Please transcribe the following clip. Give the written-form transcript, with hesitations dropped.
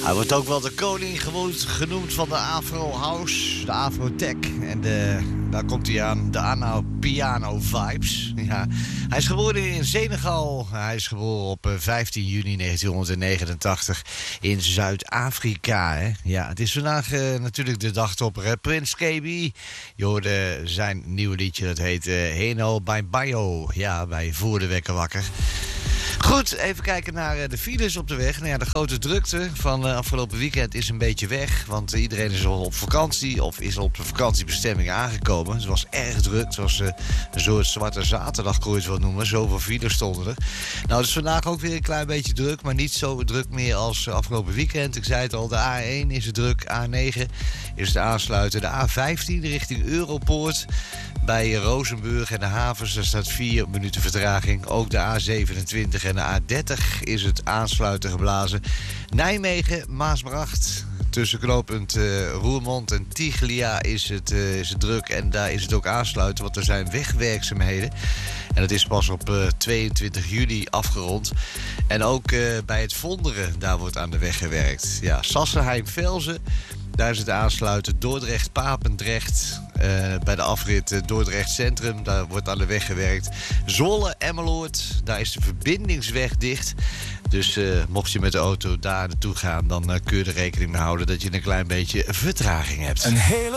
Hij wordt ook wel de koning genoemd van de Afro House, de Afro Tech. En daar komt hij aan, de Anna Piano Vibes. Ja. Hij is geboren in Senegal. Hij is geboren op 15 juni 1989 in Zuid-Afrika. Hè? Ja, het is vandaag natuurlijk de dagtopper. Prince KB. Je hoorde zijn nieuwe liedje, dat heet Heno by Bio. Ja, bij Voor de Wekker Wakker. Goed, even kijken naar de files op de weg. Nou ja, de grote drukte van afgelopen weekend is een beetje weg. Want iedereen is al op vakantie of is al op de vakantiebestemming aangekomen. Het was erg druk. Het was een soort zwarte zaterdag, kon je het wel noemen. Zoveel files stonden er. Nou, het is vandaag ook weer een klein beetje druk. Maar niet zo druk meer als afgelopen weekend. Ik zei het al, de A1 is het druk. A9 is het aansluiten. De A15 richting Europoort. Bij Rozenburg en de havens, daar staat 4 minuten vertraging. Ook de A27 en de A30 is het aansluiten geblazen. Nijmegen, Maasbracht. Tussen knooppunt Roermond en Tiglia is het druk. En daar is het ook aansluiten, want er zijn wegwerkzaamheden. En dat is pas op 22 juli afgerond. En ook bij het Vonderen, daar wordt aan de weg gewerkt. Ja, Sassenheim-Velzen. Daar is het aansluiten. Dordrecht-Papendrecht. Bij de afrit Dordrecht Centrum. Daar wordt aan de weg gewerkt. Zwolle-Emmeloord. Daar is de verbindingsweg dicht. Dus mocht je met de auto daar naartoe gaan, dan kun je er rekening mee houden dat je een klein beetje vertraging hebt. Een hele